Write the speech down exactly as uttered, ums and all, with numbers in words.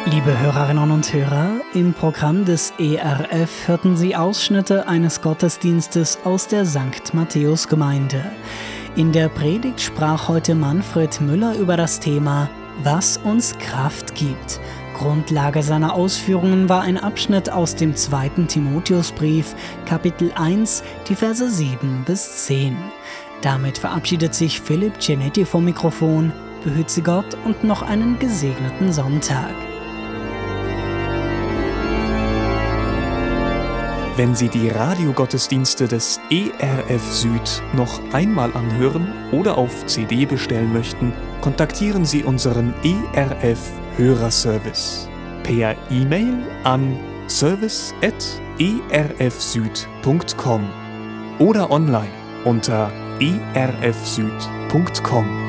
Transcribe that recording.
Liebe Hörerinnen und Hörer, im Programm des E R F hörten Sie Ausschnitte eines Gottesdienstes aus der Sankt Matthäus-Gemeinde. In der Predigt sprach heute Manfred Müller über das Thema »Was uns Kraft gibt«. Grundlage seiner Ausführungen war ein Abschnitt aus dem zweiten Timotheusbrief, Kapitel eins, die Verse sieben bis zehn. Damit verabschiedet sich Philipp Genetti vom Mikrofon. Behüte Gott und noch einen gesegneten Sonntag. Wenn Sie die Radiogottesdienste des E R F Süd noch einmal anhören oder auf C D bestellen möchten, kontaktieren Sie unseren E R F Hörerservice per E-Mail an service at e r f süd punkt com oder online unter e r f süd punkt com.